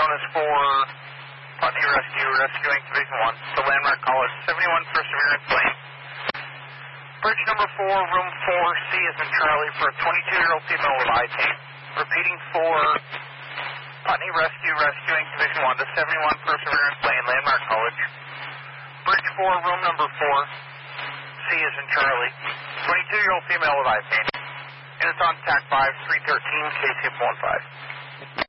known as for Putney Rescue, rescuing Division 1, the landmark call is 71 Perseverance Lane. Bridge number 4, room 4C is in Charlie for a 22-year-old female with eye pain. Repeating for Putney Rescue, rescuing Division 1 to 71 Perseverance Lane, landmark college. Bridge 4, room number 4C is in Charlie. 22-year-old female with eye pain. And it's on TAC 5, 313, KCF 15.